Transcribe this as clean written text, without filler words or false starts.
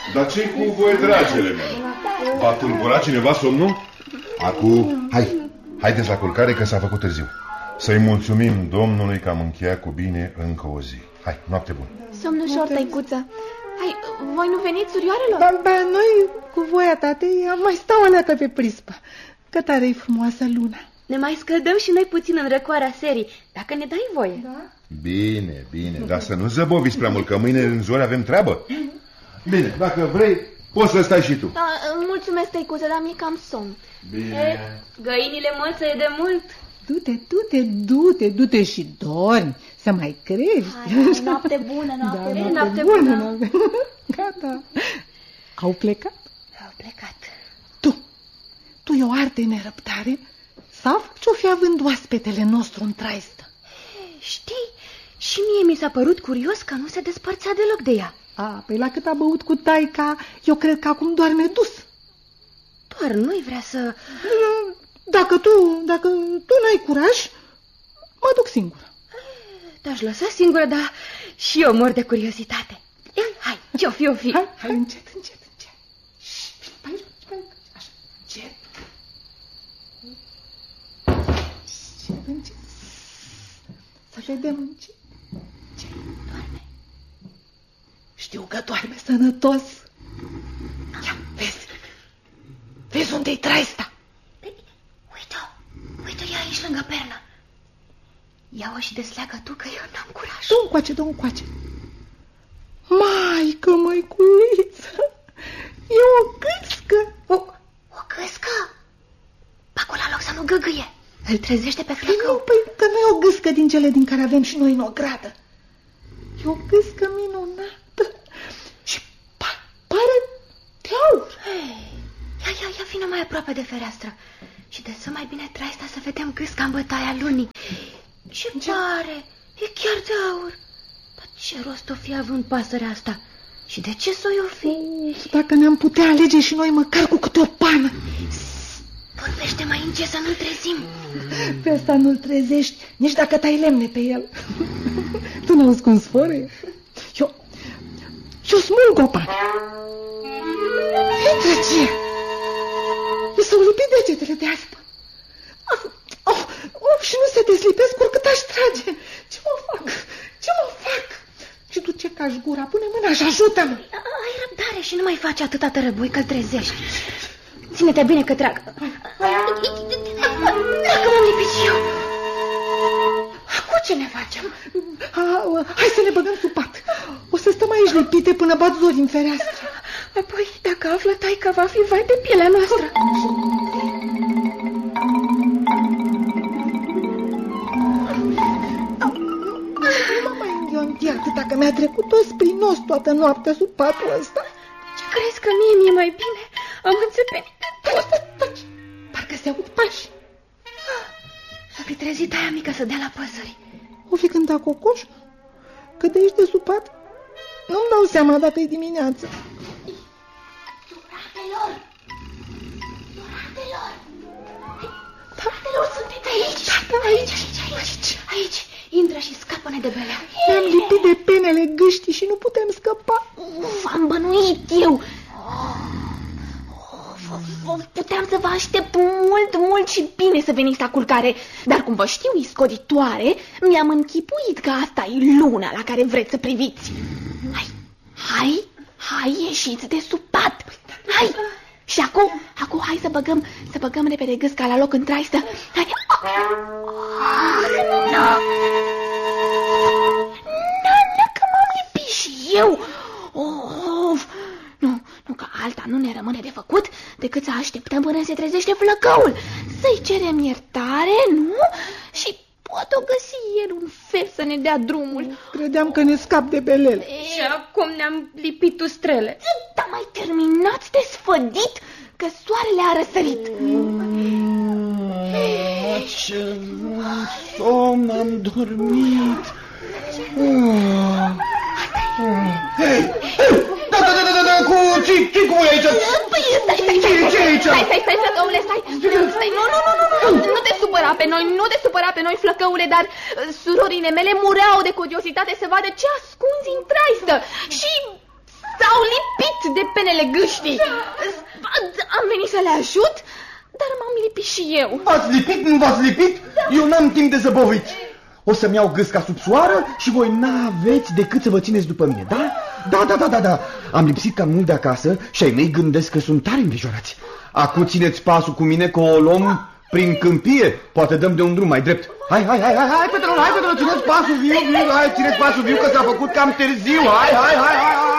Dar ce-i cu voi, dragele mele? V-a tulburat cineva somnul? Acum, haideți la culcare că s-a făcut târziu. Să-i mulțumim Domnului că am încheiat cu bine încă o zi. Hai, noapte bună. Somn ușor, tăicuță. Hai, voi nu veniți, surioarelor? Ba, noi, cu voia tatei, am mai stau aleată pe prispă. Că tare-i frumoasă luna. Ne mai scăldăm și noi puțin în răcoarea serii, dacă ne dai voie. Da? Bine, dar să nu zăboviți prea mult, că mâine în zori avem treabă. Bine, dacă vrei, poți să stai și tu. Da, mulțumesc, tăicuță, dar mi-e cam somn. Bine. Găinile mălțăie de mult. Du-te și dormi, să mai crești. Hai, noapte bună, noapte bună. Gata. Au plecat? Au plecat. Tu e o arte nerăbdare? Sau ce-o fi având oaspetele nostru în traistă? Știi, și mie mi s-a părut curios că nu se despărțea deloc de ea. Păi la cât a băut cu taica, eu cred că acum doarme dus. Doar nu-i vrea să... Dacă tu n-ai curaj, mă duc singură. Te-aș lăsa singură, dar și eu mor de curiozitate. Hai, ce-o fi? Hai, încet. Așa, încet. Să vedem ce doarme. Știu că doarme sănătos. Ia, vezi unde-i traista? Uite-o, e aici lângă pernă. Ia-o și desleagă tu, că eu n-am curaj. Du-mi încoace. Maică, măiculiță, e o gâscă. O gâscă? Acolo la loc să nu gâgâie. Îl trezește pe flăcău. Păi că nu e o gâscă din cele din care avem și noi în ogradă. E o gâscă minunată și pare de aur. Ia vină mai aproape de fereastră și dă mai bine traista să vedem gâsca în bătaia lunii. Ce pare? E chiar de aur. Dar ce rost o fi având pasărea asta? Și de ce s-o fi? Dacă ne-am putea alege și noi măcar cu câte o pană. Vorbește mai încet să nu-l trezim. Pe asta nu-l trezești, nici dacă tai lemne pe el. Tu n-auzi cum sfărăie? Eu smulg o pană. Intră ce? Mi s-au lipit degetele de aspă. Și nu se deslipesc oricât aș trage. Ce mă fac? Și tu ce cași gura? Pune mâna și ajută-mă. Ai răbdare și nu mai faci atâta tărăboi că-l trezești. Ține-te bine că trag. Dacă m-am lipit și eu. Acum ce ne facem? Hai să ne băgăm sub pat. O să stăm aici lipite până bat zori în fereastră. Apoi, dacă află taica, va fi vai de pielea noastră. Nu mai înghionti atâta că mi-a trecut os prin nos toată noaptea sub patul ăsta. Ce crezi că mie mi-e mai bine? Am înțepenit de tot. Parcă se aud pași. S-a fi trezit aia mică să dea la păsări. O fi cântat cocoș? Că de aici de sub pat nu-mi dau seama dacă e dimineață. Doratelor, sunteți aici? Aici. Intră și scapă-ne de belea. Ne-am lipit de penele gâștii și nu putem scăpa. V-am bănuit eu. Puteam să vă aștept mult și bine să veniți la culcare. Dar cum vă știu iscoditoare, mi-am închipuit că asta e luna la care vreți să priviți. Hai, ieșiți de sub pat. Hai. Și acum hai să băgăm repede gâsca la loc în traistă. Hai. Nu, că m-am lipit și eu. Nu, că alta nu ne rămâne de făcut decât să așteptăm până se trezește flăcăul. Să-i cerem iertare, nu? Și poate o găsi el un fel să ne dea drumul. Credeam că ne scap de belele. Și acum ne-am lipit ustrele. Dar mai terminați de sfădit, că soarele a răsărit. Ce somn am dormit. Da, ce cu voi aici? Stai, flăcăule, stai. Nu te supăra pe noi, flăcăule, dar surorile mele mureau de curiozitate să vadă ce ascunzi în traistă și s-au lipit de penele gâștii. Am venit să le ajut, dar m-am lipit și eu. V-ați lipit? Nu v-ați lipit? Eu n-am timp de zăboviți. O să-mi iau gâsca sub soară și voi n-aveți decât să vă țineți după mine, da? Da. Am lipsit cam mult de acasă și ai mei gândesc că sunt tare îngrijorați. Acu țineți pasul cu mine că o luăm prin câmpie. Poate dăm de un drum mai drept. Hai, Petru, țineți pasul viu, hai, țineți pasul viu că s-a făcut cam târziu. Hai.